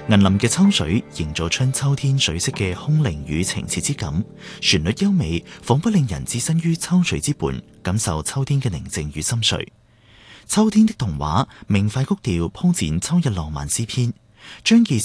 銀林嘅秋水營造出秋天水色嘅空靈與情切之感，旋律優美，仿佛令人置身於秋水之畔，感受秋天嘅寧靜與心碎。秋天的童話明快曲調鋪展秋日浪漫詩篇，張傑